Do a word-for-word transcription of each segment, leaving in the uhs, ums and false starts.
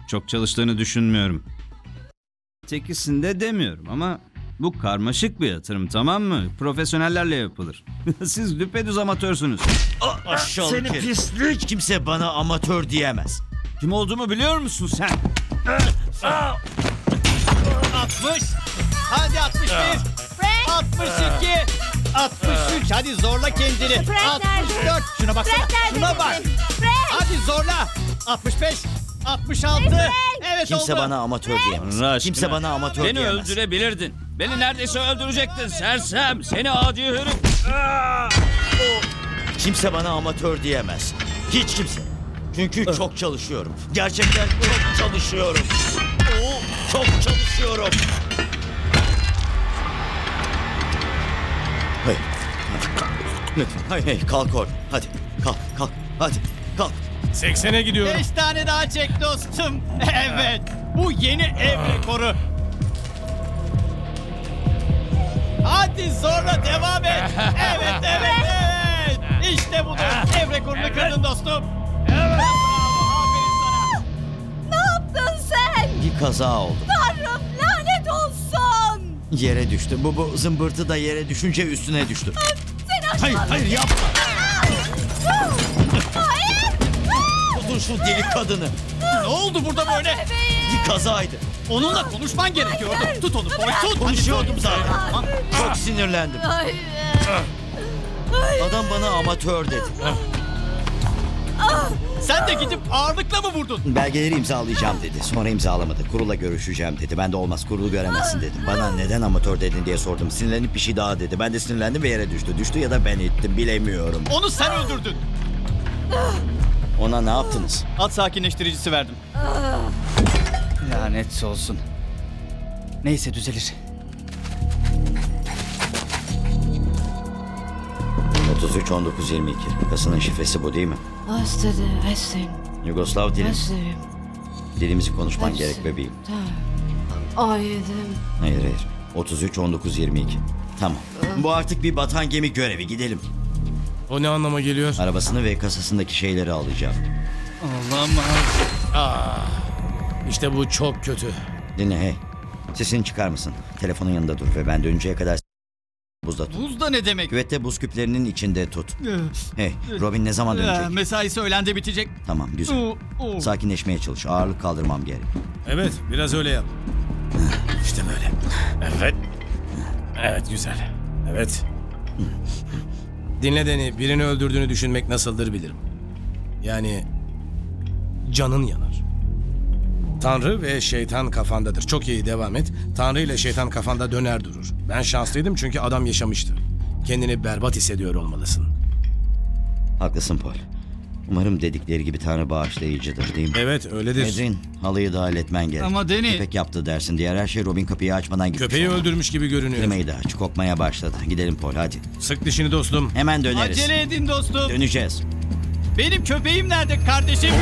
Çok çalıştığını düşünmüyorum. Tekisinde demiyorum ama bu karmaşık bir yatırım, tamam mı? Profesyonellerle yapılır. Siz düpedüz amatörsünüz. Aşağılık Seni herif. pislik. Kimse bana amatör diyemez. Kim olduğumu biliyor musun sen? altmış. Hadi altmış bir. Frank! altmış iki. altmış üç. Hadi zorla kendini. Frank altmış dört. nerede? Şuna baksana. Frank nerede Şuna bak. dedim? Frank! Hadi zorla. altmış beş. altmış altı. Frank! Evet Kimse oldu. bana amatör diyemez. Allah aşkına. Kimse bana amatör Beni diyemez. öldürebilirdin. Beni neredeyse öldürecektin sersem. Seni adi herif. Kimse bana amatör diyemez. Hiç kimse. Çünkü çok çalışıyorum. Gerçekten çok çalışıyorum. Oo, çok çalışıyorum. Hayır. Lütfen. Hayır, hayır. Kalk oradan. Hadi. Kalk, kalk. Hadi. Kalk. seksene gidiyorum. Beş tane daha çek dostum. Evet. Bu yeni ev rekoru. Hadi zorla devam et. Evet, evet, evet. İşte budur. Ev rekorunu kırdın dostum. Evet. Bravo. Aferin sana. Ne yaptın sen? Bir kaza oldu. Tanrım lanet olsun! Yere düştü. Bu, bu zımbırtı da yere düşünce üstüne düştü. Seni aşağılık! Hayır, hayır yapma. Hayır! Tutun şu deli kadını. Ne oldu burada böyle? Bebeğim! Bir kazaydı. Onunla konuşman gerekiyordu. Hayır. Tut onu Paul, tut. Konuşuyordum zaten. Çok sinirlendim. Hayır! Adam bana amatör dedi. Sen de gidip ağırlıkla mı vurdun? Belgeleri imzalayacağım dedi. Sonra imzalamadı. Kurula görüşeceğim dedi. Ben de olmaz, kurulu göremezsin dedim. Bana neden amatör dedin diye sordum. Sinirlenip bir şey daha dedi. Ben de sinirlendim ve yere düştü. Düştü ya da ben ittim, bilemiyorum. Onu sen öldürdün. Ona ne yaptınız? At sakinleştiricisi verdim. Lanet olsun. Neyse düzelir. otuz üç on dokuz yirmi iki. Kasının şifresi bu değil mi? Hastadı, hastayım, Yugoslav dili. hastayım. Dilimizi konuşman Hepsi. gerek bebeğim. Tamam. Aydım. Hayır hayır. otuz üç on dokuz yirmi iki. Tamam. Bu artık bir batan gemi görevi. Gidelim. O ne anlama geliyor? Arabasını ve kasasındaki şeyleri alacağım. Aa, işte bu çok kötü. Dinle hey. Sesini çıkar mısın? Telefonun yanında dur ve ben dönünceye kadar buzda tut. Buzda ne demek? Küvette buz küplerinin içinde tut. Hey, Robin ne zaman Ee, dönecek? Mesaisi öğlende bitecek. Tamam, güzel. Oo, oo. Sakinleşmeye çalış. Ağırlık kaldırmam gerek. Evet, biraz öyle yap. İşte böyle. Evet. Evet, güzel. Evet. Dinle Deni, birini öldürdüğünü düşünmek nasıldır bilirim. Yani canın yanar. Tanrı ve şeytan kafandadır. Çok iyi, devam et. Tanrı ile şeytan kafanda döner durur. Ben şanslıydım çünkü adam yaşamıştı. Kendini berbat hissediyor olmalısın. Haklısın Paul. Umarım dedikleri gibi Tanrı bağışlayıcıdır değil mi? Evet, öyledir. Edrin, halıyı dahil etmen gerek. Ama Deni- Köpek yaptı dersin. Diğer her şey Robin kapıyı açmadan gitmiş. Köpeği olmalı. öldürmüş gibi görünüyor. Klimayı da aç. Kokmaya başladı. Gidelim Paul hadi. Sık dişini dostum. Hemen döneriz. Acele edin dostum. Döneceğiz. Benim köpeğim nerede kardeşim?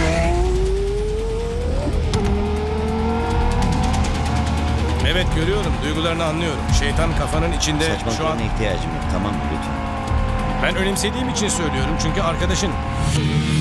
Evet, görüyorum. Duygularını anlıyorum. Şeytan kafanın içinde şu an... Saçmalıklarına ihtiyacım yok. Tamam mı lütfen? Ben önemsediğim için söylüyorum çünkü arkadaşın.